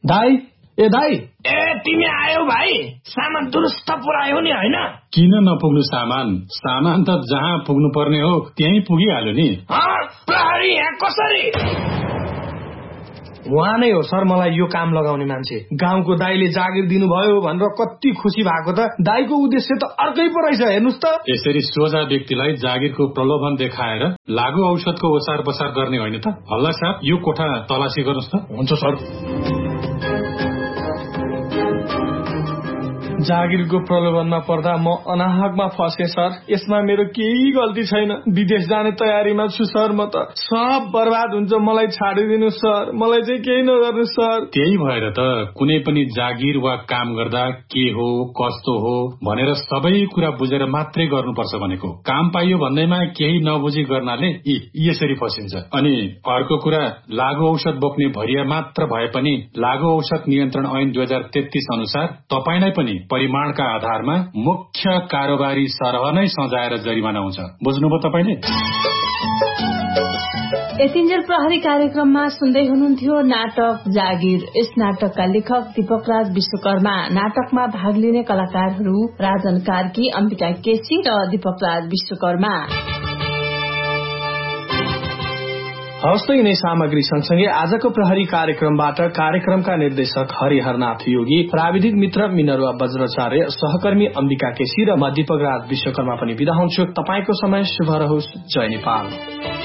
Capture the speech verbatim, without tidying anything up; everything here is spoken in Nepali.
दाई ए दाई ए तिमी आयौ भाइ सामान दुरुस्त पुर्यायौ नि हैन किन नपुग्नु सामान सामान त जहाँ पुग्नु पर्ने हो त्यही पुगिहाल्यो नि प्रहरी यहाँ कसरी उहाँ नै हो सर मलाई यो काम लगाउने मान्छे गाउँको दाइले जागिर दिनुभयो भनेर कति खुसी भएको त दाइको उद्देश्य त अर्कै पो रहेछ हेर्नुस् त यसरी सोझा व्यक्तिलाई जागिरको प्रलोभन देखाएर लागु औषधको ओसार पसार गर्ने होइन त हल्ला साहब यो कोठा तलासी गर्नुस् त हुन्छ सर जागिरको प्रलोभनमा पर्दा म अनाहकमा फसे सर यसमा मेरो केही गल्ती छैन विदेश जाने तयारीमा छु सर म त सब बर्बाद हुन्छ मलाई छाडिदिनु सर मलाई चाहिँ केही नगर्नु सर त्यही भएर त कुनै पनि जागिर वा काम गर्दा के हो कस्तो हो भनेर सबै कुरा बुझेर मात्रै गर्नुपर्छ भनेको काम पाइयो भन्दैमा केही नबुझी गर्नाले यी यसरी फसिन्छ अनि अर्को कुरा लागु औषध बोक्ने भरिया मात्र भए पनि लागु औषध नियन्त्रण ऐन दुई हजार तेत्तीस अनुसार तपाईलाई पनि परिमाणका आधारमा मुख्य कारोबारी सरह नै सजाएर जरिमाना हुन्छ बुझ्नुभयो तपाईले यतिन्जेल प्रहरी कार्यक्रममा सुन्दै हुनुहुन्थ्यो नाटक जागिर यस नाटकका लेखक दीपकराज विश्वकर्मा नाटकमा भाग लिने कलाकारहरू राजन कार्की अम्बिका केसी र दीपकराज विश्वकर्मा हवस् त यिनै सामग्री सँगसँगै आजको प्रहरी कार्यक्रमबाट कार्यक्रमका निर्देशक हरिहरनाथ योगी प्राविधिक मित्र मिनरुवा वज्राचार्य सहकर्मी अम्बिका केसी र म दीपकराज विश्वकर्मा पनि बिदा हुन्छु तपाईको समय शुभ रहोस् जय नेपाल।